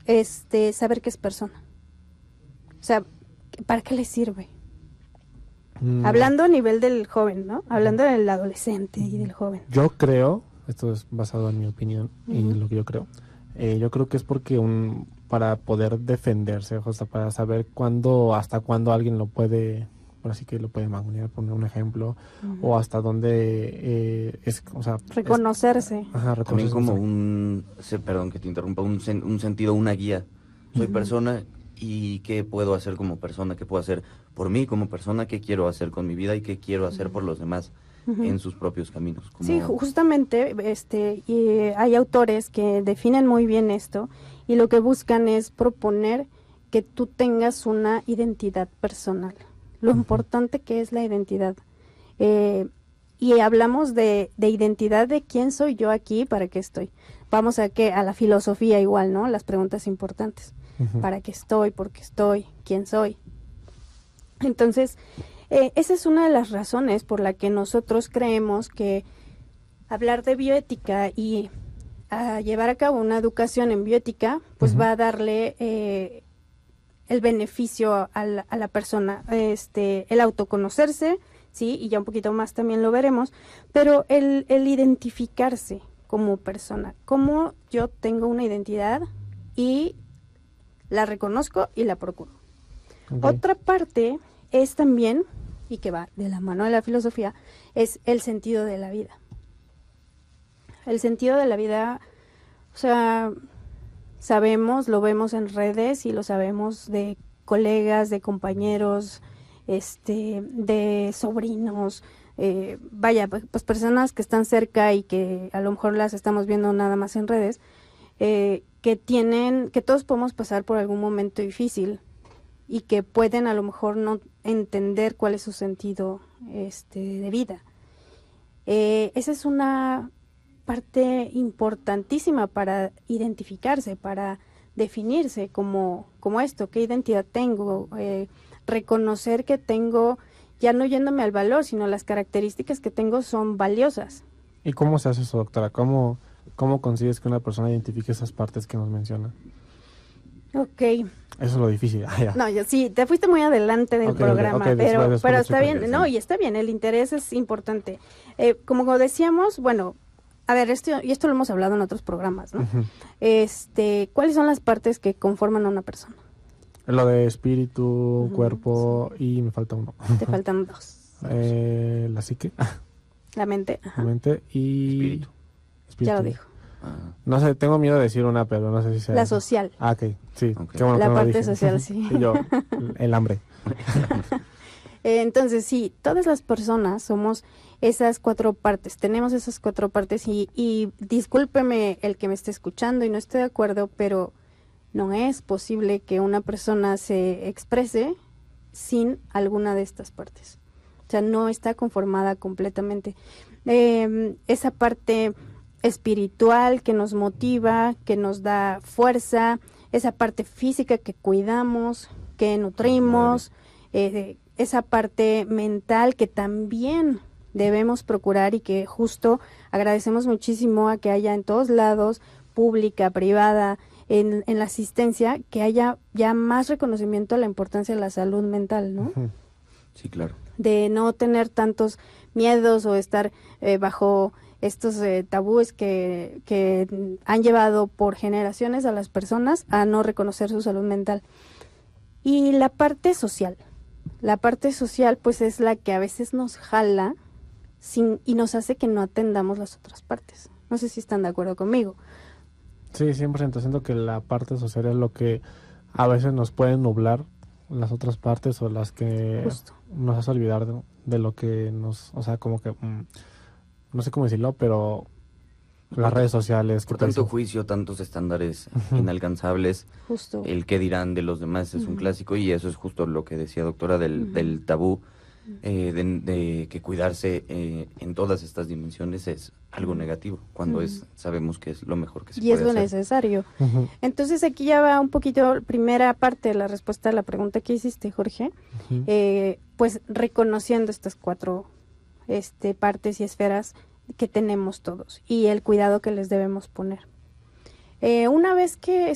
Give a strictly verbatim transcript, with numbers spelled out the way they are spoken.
este, saber que es persona. O sea, ¿para qué le sirve? Mm. Hablando a nivel del joven, ¿no? Hablando del adolescente y del joven. Yo creo, esto es basado en mi opinión uh-huh. y lo que yo creo, eh, yo creo que es porque un para poder defenderse, o sea, para saber cuándo, hasta cuándo alguien lo puede, por así que lo puede mangonear, poner un ejemplo, uh-huh. o hasta dónde eh, es, o sea... Reconocerse. Es, ajá, reconocerse. También como un, perdón que te interrumpa, un, un sentido, una guía. Soy uh-huh. persona y qué puedo hacer como persona, qué puedo hacer por mí como persona, qué quiero hacer con mi vida y qué quiero hacer por los demás. Uh-huh. En sus propios caminos. Como... Sí, justamente este, y hay autores que definen muy bien esto y lo que buscan es proponer que tú tengas una identidad personal, lo uh-huh. importante que es la identidad. Eh, y hablamos de, de identidad de quién soy yo aquí, para qué estoy. Vamos a que a la filosofía igual, ¿no? Las preguntas importantes. Uh-huh. ¿Para qué estoy? ¿Por qué estoy? ¿Quién soy? Entonces... Eh, esa es una de las razones por la que nosotros creemos que hablar de bioética y a llevar a cabo una educación en bioética, pues uh-huh. va a darle eh, el beneficio a la, a la persona, este, el autoconocerse, sí, y ya un poquito más también lo veremos, pero el, el identificarse como persona, cómo yo tengo una identidad y la reconozco y la procuro. Okay. Otra parte es también, y que va de la mano de la filosofía, es el sentido de la vida. El sentido de la vida, o sea, sabemos, lo vemos en redes y lo sabemos de colegas, de compañeros, este, de sobrinos, eh, vaya, pues personas que están cerca y que a lo mejor las estamos viendo nada más en redes, eh, que tienen, que todos podemos pasar por algún momento difícil y que pueden a lo mejor no entender cuál es su sentido este, de vida. Eh, esa es una parte importantísima para identificarse, para definirse como, como esto, qué identidad tengo, eh, reconocer que tengo, ya no yéndome al valor, sino las características que tengo son valiosas. ¿Y cómo se hace eso, doctora? ¿Cómo, cómo consigues que una persona identifique esas partes que nos menciona? Ok. Eso es lo difícil. Ah, ya. No, yo sí, te fuiste muy adelante del okay, programa, okay, pero, después, después pero está bien, no, y está bien, el interés es importante. Eh, como decíamos, bueno, a ver, esto, y esto lo hemos hablado en otros programas, ¿no? Uh-huh. Este, ¿cuáles son las partes que conforman a una persona? Lo de espíritu, uh-huh, cuerpo, sí. Y me falta uno. Te faltan dos. Eh, la psique. La mente. Ajá. La mente y... Espíritu. espíritu. Ya lo dijo. Ah. No sé, tengo miedo de decir una, pero no sé si sea... La social. Ah, ok, sí. Okay. Qué bueno la que no parte lo dije. social, sí. Y yo, el hambre. eh, entonces, sí, todas las personas somos esas cuatro partes, tenemos esas cuatro partes y, y discúlpeme el que me esté escuchando y no esté de acuerdo, pero no es posible que una persona se exprese sin alguna de estas partes. O sea, no está conformada completamente. Eh, esa parte espiritual que nos motiva, que nos da fuerza, esa parte física que cuidamos, que nutrimos, eh, esa parte mental que también debemos procurar y que justo agradecemos muchísimo a que haya en todos lados, pública, privada, en, en la asistencia, que haya ya más reconocimiento a la importancia de la salud mental, ¿no? Sí, claro. De no tener tantos miedos o estar eh, bajo estos eh, tabúes que, que han llevado por generaciones a las personas a no reconocer su salud mental. Y la parte social, la parte social pues es la que a veces nos jala sin, y nos hace que no atendamos las otras partes. No sé si están de acuerdo conmigo. Sí, cien por ciento. Siento que la parte social es lo que a veces nos puede nublar las otras partes o las que Justo. nos hace olvidar de, de lo que nos, o sea, como que, mmm, no sé cómo decirlo, pero las por redes sociales. Por tanto juicio, tantos estándares uh-huh. inalcanzables, Justo. El qué dirán de los demás es uh-huh. un clásico y eso es justo lo que decía doctora del, uh-huh. del tabú, eh, de, de que cuidarse eh, en todas estas dimensiones es algo negativo, cuando uh-huh. es sabemos que es lo mejor que se y puede es lo hacer. necesario. Uh-huh. Entonces aquí ya va un poquito primera parte de la respuesta a la pregunta que hiciste, Jorge, uh-huh. eh, pues reconociendo estas cuatro este, partes y esferas que tenemos todos y el cuidado que les debemos poner. Eh, una vez que